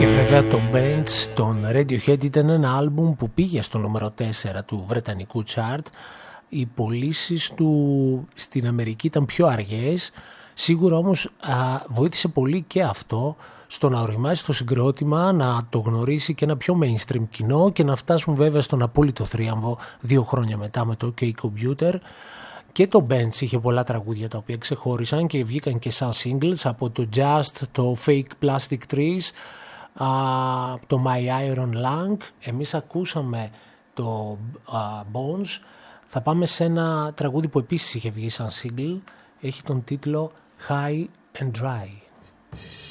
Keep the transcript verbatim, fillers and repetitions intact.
Και βέβαια το Bench των Radiohead ήταν ένα άλμπουμ που πήγε στο νούμερο τέσσερα του βρετανικού chart. Οι πωλήσεις του στην Αμερική ήταν πιο αργές. Σίγουρα όμως α, βοήθησε πολύ και αυτό στο να οριμάσει το συγκρότημα, να το γνωρίσει και ένα πιο mainstream κοινό και να φτάσουν βέβαια στον απόλυτο θρίαμβο δύο χρόνια μετά με το OK Computer. Και το Bench είχε πολλά τραγούδια τα οποία ξεχώρισαν και βγήκαν και σαν singles, από το Just, το Fake Plastic Trees, α, το My Iron Lung. Εμείς ακούσαμε το α, Bones. Θα πάμε σε ένα τραγούδι που επίσης είχε βγει σαν single. Έχει τον τίτλο High and Dry.